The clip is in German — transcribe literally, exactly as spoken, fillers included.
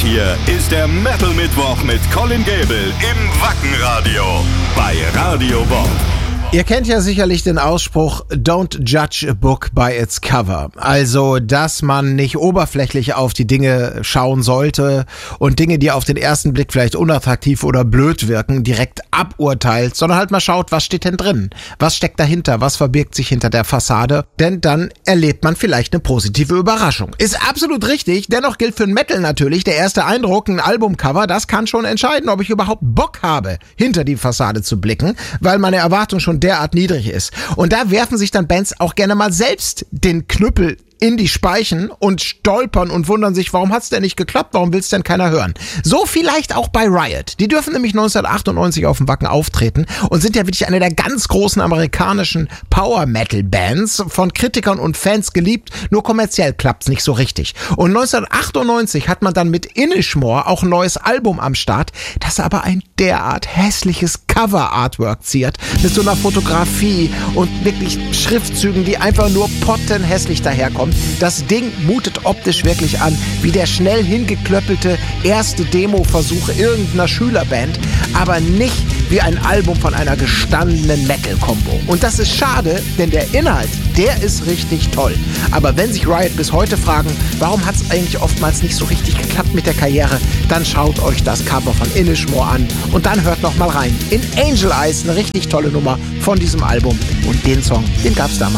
hier ist der Metal Mittwoch mit Colin Gable im Wackenradio bei Radio Bob. Ihr kennt ja sicherlich den Ausspruch Don't judge a book by its cover. Also, dass man nicht oberflächlich auf die Dinge schauen sollte und Dinge, die auf den ersten Blick vielleicht unattraktiv oder blöd wirken, direkt aburteilt, sondern halt mal schaut, was steht denn drin? Was steckt dahinter? Was verbirgt sich hinter der Fassade? Denn dann erlebt man vielleicht eine positive Überraschung. Ist absolut richtig. Dennoch gilt für den Metal natürlich, der erste Eindruck, ein Albumcover, das kann schon entscheiden, ob ich überhaupt Bock habe, hinter die Fassade zu blicken, weil meine Erwartung schon derart niedrig ist. Und da werfen sich dann Bands auch gerne mal selbst den Knüppel in die Speichen und stolpern und wundern sich, warum hat's denn nicht geklappt, warum will's denn keiner hören? So vielleicht auch bei Riot. Die dürfen nämlich neunzehnhundertachtundneunzig auf dem Wacken auftreten und sind ja wirklich eine der ganz großen amerikanischen Power-Metal-Bands, von Kritikern und Fans geliebt, nur kommerziell klappt's nicht so richtig. Und neunzehnhundertachtundneunzig hat man dann mit Inishmore auch ein neues Album am Start, das aber ein derart hässliches Cover-Artwork ziert, mit so einer Fotografie und wirklich Schriftzügen, die einfach nur pottenhässlich daherkommen. Das Ding mutet optisch wirklich an wie der schnell hingeklöppelte erste Demo-Versuch irgendeiner Schülerband, aber nicht wie ein Album von einer gestandenen Metal-Kombo. Und das ist schade, denn der Inhalt, der ist richtig toll. Aber wenn sich Riot bis heute fragen, warum hat es eigentlich oftmals nicht so richtig geklappt mit der Karriere, dann schaut euch das Cover von Inishmore an und dann hört noch mal rein in Angel Eyes, eine richtig tolle Nummer von diesem Album. Und den Song, den gab's damals.